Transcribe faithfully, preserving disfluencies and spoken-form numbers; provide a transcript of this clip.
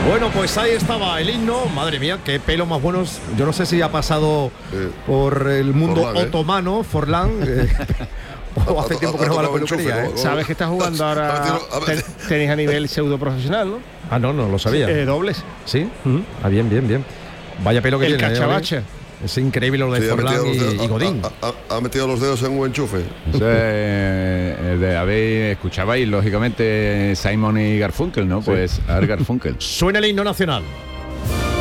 Bueno, pues ahí estaba el himno. Madre mía, qué pelo más buenos. Yo no sé si ha pasado Eh, por el mundo Forlán, ¿eh? otomano, Forlán. eh, o hace tiempo que no va a la peluquería, ¿eh? Sabes que estás jugando ahora A ver, ten- tenis a nivel pseudo profesional, ¿no? Ah, no, no lo sabía. Eh, dobles. ¿Sí? Ujú. Ah, bien, bien, bien. Vaya pelo que El tiene. ¿eh, cachabacha. Gabriel? Es increíble lo de Sí, ha Forlán metido y, los dedos- y Godín. Ha, ha- ha metido los dedos en un enchufe. Eso es, eh, de, habéis, escuchabais, lógicamente, Simon y Garfunkel, ¿no? Pues a ver, Garfunkel. Suena el himno nacional.